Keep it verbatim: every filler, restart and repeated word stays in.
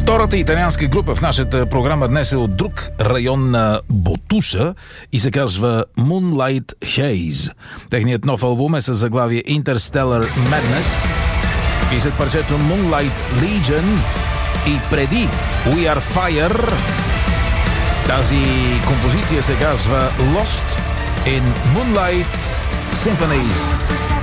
Втората италианска група в нашата програма днес е от друг район на Ботуша и се казва Moonlight Haze. Техният нов албум е с заглавие Interstellar Madness и след парчето Moonlight Legion и преди We Are Fire тази композиция се казва Lost in Moonlight Symphonies.